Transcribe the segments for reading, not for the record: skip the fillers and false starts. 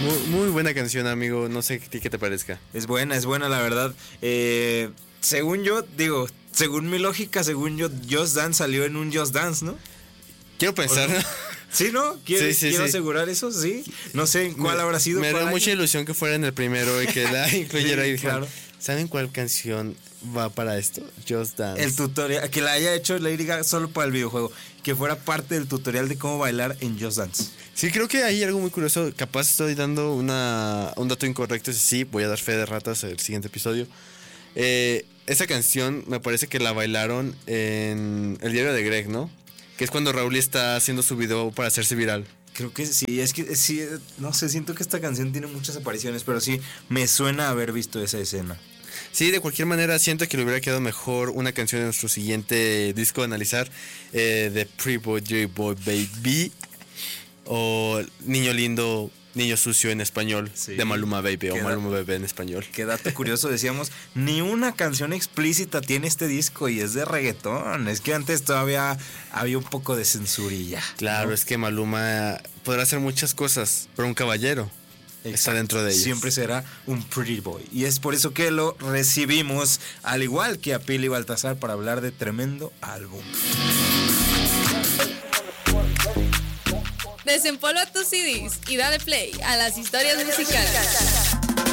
Muy, muy buena canción, amigo. No sé qué te parezca. Es buena la verdad. Según yo, según mi lógica, según yo, Just Dance salió en un Just Dance, ¿no? Quiero pensar. ¿Sí, no? Quiero Sí. asegurar eso, sí. No sé en cuál habrá sido. Me da mucha ilusión que fuera en el primero y que la incluyera y dijeran, claro. ¿saben cuál canción va para esto? Just Dance. El tutorial, que la haya hecho Lady Gaga solo para el videojuego, que fuera parte del tutorial de cómo bailar en Just Dance. Sí, creo que hay algo muy curioso. Capaz estoy dando un dato incorrecto. Sí, voy a dar fe de ratas el siguiente episodio. Esa canción me parece que la bailaron en el diario de Greg, ¿no? Que es cuando Raúl está haciendo su video para hacerse viral. Creo que sí, es que sí, no sé, siento que esta canción tiene muchas apariciones, pero sí, me suena haber visto esa escena. Sí, de cualquier manera siento que le hubiera quedado mejor una canción de nuestro siguiente disco a analizar, de Pretty Boy, Dirty Boy, Baby, o Niño Lindo, Niño Sucio en español, sí, de Maluma Baby, o Maluma Bebé en español. Qué dato curioso, decíamos, ni una canción explícita tiene este disco y es de reggaetón. Es que antes todavía había un poco de censurilla. Claro, ¿no? Es que Maluma podrá hacer muchas cosas, pero un caballero. Exacto. Está dentro de ellos. Siempre será un pretty boy. Y es por eso que lo recibimos, al igual que a Pili Baltasar, para hablar de tremendo álbum. Desempolva tus CDs y dale play a las historias musicales.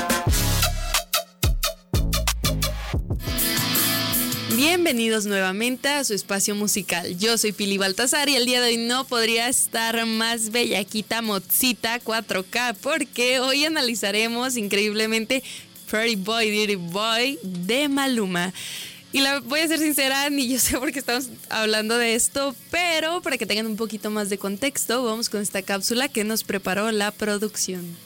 Bienvenidos nuevamente a su espacio musical. Yo soy Pili Baltasar y el día de hoy no podría estar más bellaquita mozita 4K porque hoy analizaremos increíblemente Pretty Boy, Dirty Boy de Maluma. Y voy a ser sincera, ni yo sé por qué estamos hablando de esto, pero para que tengan un poquito más de contexto, vamos con esta cápsula que nos preparó la producción.